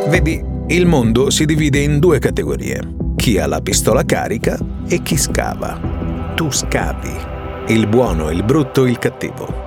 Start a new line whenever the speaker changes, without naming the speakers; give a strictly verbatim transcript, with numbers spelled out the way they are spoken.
Vedi, il mondo si divide in due categorie: chi ha la pistola carica e chi scava. Tu scavi. Il buono, il brutto, il cattivo.